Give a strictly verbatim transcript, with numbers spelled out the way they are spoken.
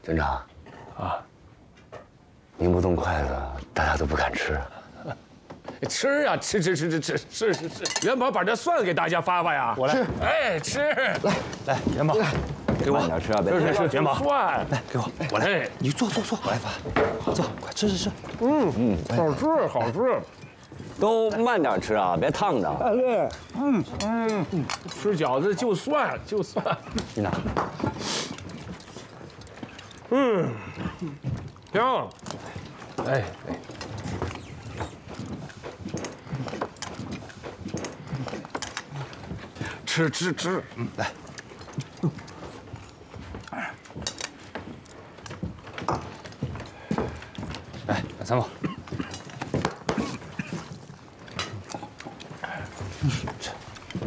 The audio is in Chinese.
队长， 啊， 您不动筷子，大家都不敢吃。 吃啊，吃吃吃吃吃，是是是。元宝把这蒜给大家发发呀。 我来， 哎，吃。 来来，元宝，给我慢点吃啊，别是是是， 元宝蒜， 来给我， 我来。 你坐坐坐，我来发，坐，快吃吃吃。 嗯嗯，好吃好吃。 都慢点吃啊，别烫着。 哎对，嗯嗯，吃饺子就蒜就蒜。 队长， 嗯，行。哎哎。吃吃吃， 嗯，来。来，三宝。